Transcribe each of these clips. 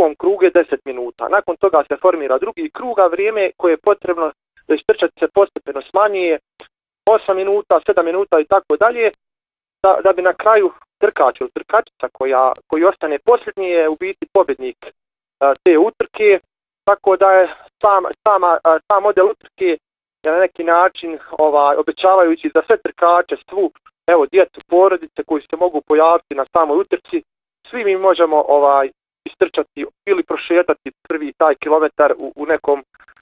prvom krugu je 10 minuta. Nakon toga se formira drugi krug, a vrijeme koje je potrebno da istrčati se postepeno smanjuje 8 minuta, 7 minuta i tako dalje, da bi na kraju trkač ili trkačica koji ostane posljednji je u biti pobjednik te utrke, tako da je sam model utrke je na neki način obećavajući za sve trkače, svu djecu, porodice koji se mogu pojaviti na samoj utrci. Svi mi možemo istrčati ili prošetati prvi taj kilometar u nekom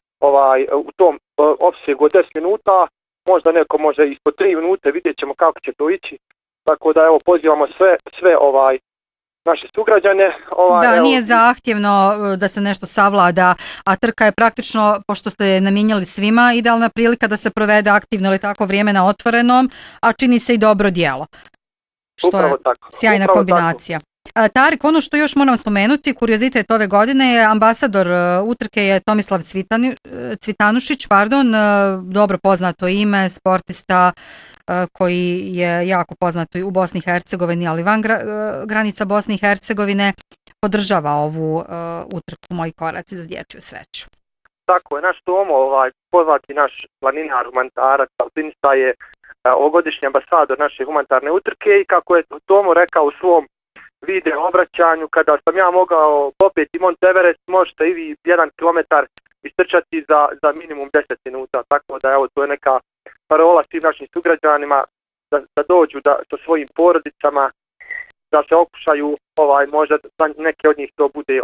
u tom opsegu od 10 minuta, možda neko može ispod 3 minute, vidjet ćemo kako će to ići. Tako da evo pozivamo sve naše sugrađane. Nije zahtjevno da se nešto savlada, a trka je praktično, pošto ste namijenjali svima, idealna prilika da se provede aktivno ili tako vrijeme na otvorenom, a čini se i dobro djelo. Što je sjajna kombinacija. Tarik, ono što još moram spomenuti, kuriozitet ove godine je ambasador utrke je Tomislav Cvitanušić, dobro poznato ime, sportista koji je jako poznat u Bosni i Hercegovini, ali van granica Bosne i Hercegovine, podržava ovu utrku Moji koraci za dječju sreću. Tako je, naš Tomo, poznati naš planinar, humanitarac, alpinista je ovogodišnji ambasador naše humanitarne utrke i kako je Tomo rekao u svom video obraćanju, kada sam ja mogao popeti Mont Everest, možete i vi 1 kilometar istrčati za minimum 10 minuta, tako da evo to je neka parola svim našim sugrađanima da dođu sa svojim porodicama, da se okušaju, možda za neke od njih to bude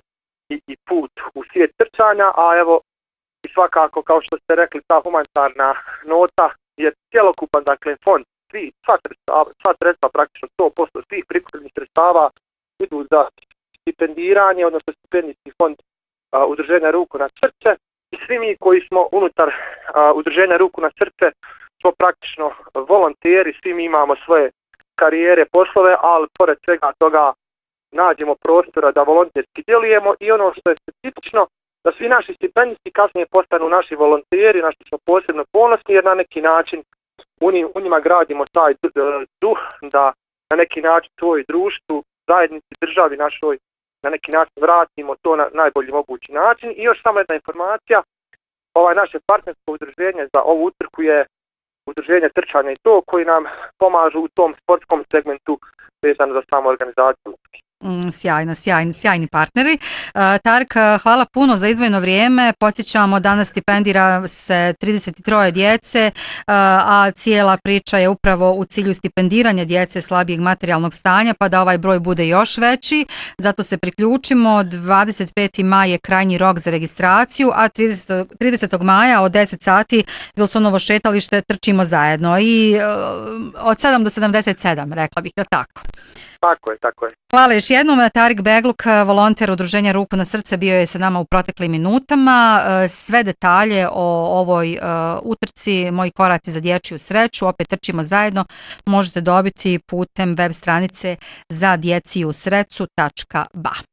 i put u svijet trčanja, a evo i svakako kao što ste rekli ta humanitarna nota je cjelokupan, dakle fond, sva sredstva, praktično 100% svih prikupljenih sredstava idu za stipendiranje, odnosno stipendijski fond Udruženja Ruku na srce i svi mi koji smo unutar Udruženja Ruku na srce smo praktično volonteri, svi mi imamo svoje karijere, poslove, ali pored svega toga nađemo prostora da volonterski djelujemo i ono što je specifično da svi naši stipendisti kasnije postanu naši volonteri, na što smo posebno ponosni jer na neki način u njima gradimo taj duh da na neki način svoj društvu, zajednici, državi našoj na neki način vratimo to na najbolji mogući način. I još samo jedna informacija, naše partnersko udruženje za ovu utrku je Udruženje Trčanja i to koji nam pomažu u tom sportskom segmentu vezano za samu organizaciju. Sjajni partneri. Tarik, hvala puno za izdvojeno vrijeme. Podsjećamo, danas stipendira se 33 djece, a cijela priča je upravo u cilju stipendiranja djece slabijeg materijalnog stanja, pa da ovaj broj bude još veći. Zato se priključimo. 25. maj je krajnji rok za registraciju, a 30. maja od 10 sati Wilsonovo šetalište trčimo zajedno i od 7 do 77, rekla bih da tako. Tako je. Hvala još jednom. Tarik Begluk, volonter Udruženja Ruku na srce, bio je sa nama u proteklim minutama. Sve detalje o ovoj utrci Moji koraci za dječju sreću, opet trčimo zajedno, možete dobiti putem web stranice za djeciju sreću.ba.